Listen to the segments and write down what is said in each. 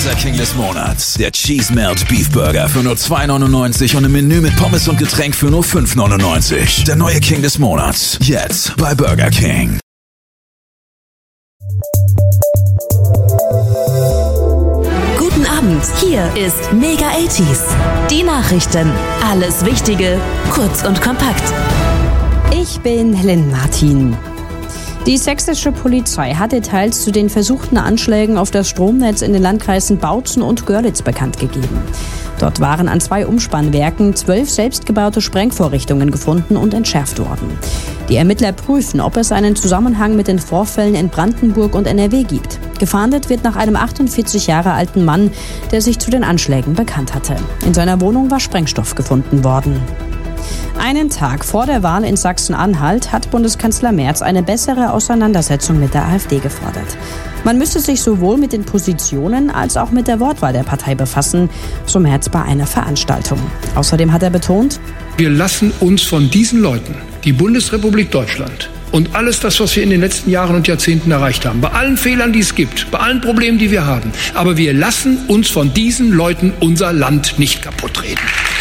Unser King des Monats. Der Cheese Melt Beef Burger für nur 2,99 und im Menü mit Pommes und Getränk für nur 5,99. Der neue King des Monats. Jetzt bei Burger King. Guten Abend, hier ist Mega 80s. Die Nachrichten. Alles Wichtige, kurz und kompakt. Ich bin Helen Martin. Die sächsische Polizei hat Details zu den versuchten Anschlägen auf das Stromnetz in den Landkreisen Bautzen und Görlitz bekannt gegeben. Dort waren an 2 Umspannwerken 12 selbstgebaute Sprengvorrichtungen gefunden und entschärft worden. Die Ermittler prüfen, ob es einen Zusammenhang mit den Vorfällen in Brandenburg und NRW gibt. Gefahndet wird nach einem 48 Jahre alten Mann, der sich zu den Anschlägen bekannt hatte. In seiner Wohnung war Sprengstoff gefunden worden. Einen Tag vor der Wahl in Sachsen-Anhalt hat Bundeskanzler Merz eine bessere Auseinandersetzung mit der AfD gefordert. Man müsse sich sowohl mit den Positionen als auch mit der Wortwahl der Partei befassen, so Merz bei einer Veranstaltung. Außerdem hat er betont: Wir lassen uns von diesen Leuten, die Bundesrepublik Deutschland und alles das, was wir in den letzten Jahren und Jahrzehnten erreicht haben, bei allen Fehlern, die es gibt, bei allen Problemen, die wir haben, aber wir lassen uns von diesen Leuten unser Land nicht kaputtreden.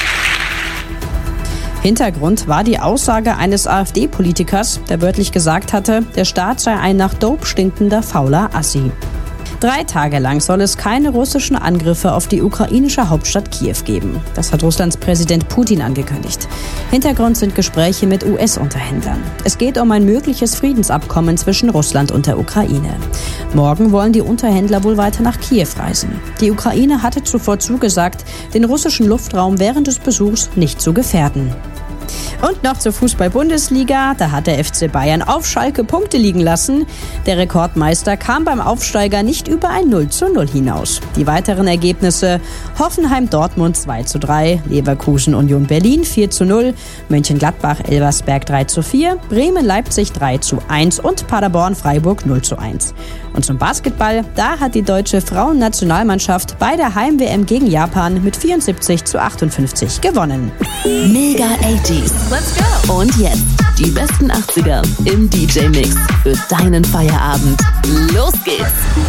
Hintergrund war die Aussage eines AfD-Politikers, der wörtlich gesagt hatte, der Staat sei ein nach Dope stinkender, fauler Assi. 3 Tage lang soll es keine russischen Angriffe auf die ukrainische Hauptstadt Kiew geben. Das hat Russlands Präsident Putin angekündigt. Hintergrund sind Gespräche mit US-Unterhändlern. Es geht um ein mögliches Friedensabkommen zwischen Russland und der Ukraine. Morgen wollen die Unterhändler wohl weiter nach Kiew reisen. Die Ukraine hatte zuvor zugesagt, den russischen Luftraum während des Besuchs nicht zu gefährden. Und noch zur Fußball-Bundesliga. Da hat der FC Bayern auf Schalke Punkte liegen lassen. Der Rekordmeister kam beim Aufsteiger nicht über ein 0:0 hinaus. Die weiteren Ergebnisse: Hoffenheim-Dortmund 2:3, Leverkusen-Union Berlin 4:0, Mönchengladbach-Elversberg 3:4, Bremen-Leipzig 3:1 und Paderborn-Freiburg 0:1. Und zum Basketball, da hat die deutsche Frauennationalmannschaft bei der Heim-WM gegen Japan mit 74:58 gewonnen. Mega 80s. Let's go. Und jetzt die besten 80er im DJ-Mix für deinen Feierabend. Los geht's.